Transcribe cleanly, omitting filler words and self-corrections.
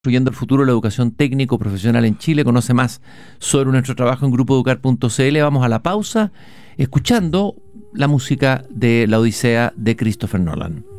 Construyendo el futuro de la educación técnico profesional en Chile. Conoce más sobre nuestro trabajo en grupoeducar.cl. Vamos a la pausa escuchando la música de La Odisea de Christopher Nolan.